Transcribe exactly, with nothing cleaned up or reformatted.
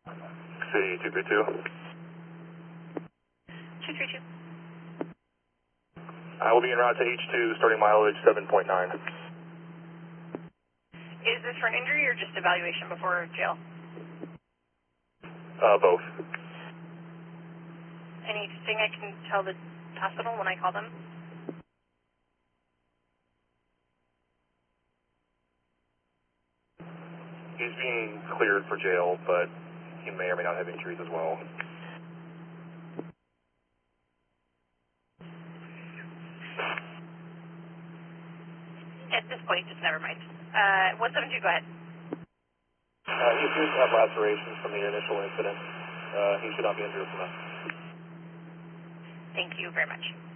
City two three two. two three two. I will be en route to H two, starting mileage seven point nine. Is this for an injury or just evaluation before jail? Uh, both. Anything I can tell the hospital when I call them? He's being cleared for jail, but he may or may not have injuries as well. At this point, just never mind. Uh, one seven two, go ahead. Uh, he appears to have lacerations from the initial incident. Uh, he should not be injured from that. Thank you very much.